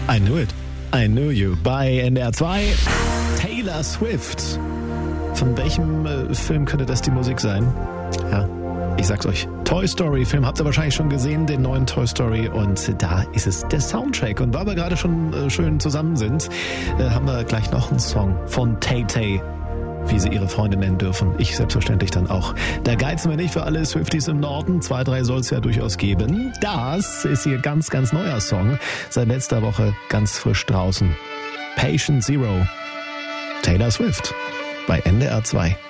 I knew it. I knew you. Bei NDR 2 Taylor Swift. Von welchem Film könnte das die Musik sein? Ja, ich sag's euch. Toy Story Film habt ihr wahrscheinlich schon gesehen, den neuen Toy Story. Und da ist es der Soundtrack. Und weil wir gerade schon schön zusammen sind, haben wir gleich noch einen Song von Tay-Tay, wie sie ihre Freunde nennen dürfen. Ich selbstverständlich dann auch. Da geizen wir nicht für alle Swifties im Norden. 2, 3 soll es ja durchaus geben. Das ist ihr ganz, ganz neuer Song. Seit letzter Woche ganz frisch draußen. Patient Zero. Taylor Swift. Bei NDR 2.